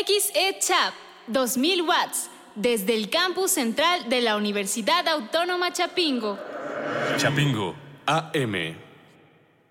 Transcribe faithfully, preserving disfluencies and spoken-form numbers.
X E Chap, dos mil watts, desde el campus central de la Universidad Autónoma Chapingo. Chapingo, A M.